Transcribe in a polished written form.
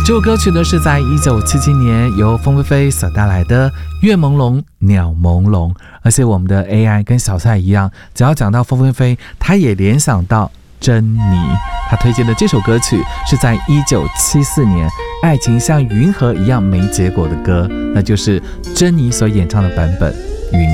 这首歌曲呢是在1977年由凤飞飞所带来的《月朦胧鸟朦胧》，而且我们的 AI 跟小蔡一样，只要讲到凤飞飞，他也联想到珍妮。他推荐的这首歌曲是在1974年《爱情像云河一样没结果》的歌，那就是珍妮所演唱的版本。